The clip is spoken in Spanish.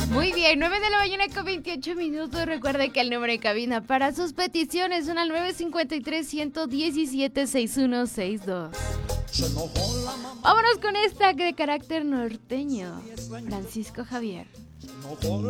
Muy bien, 9 de la mañana con 28 minutos. Recuerde que el número de cabina para sus peticiones son al 953-117-6162. Vámonos con esta de carácter norteño. Francisco Javier.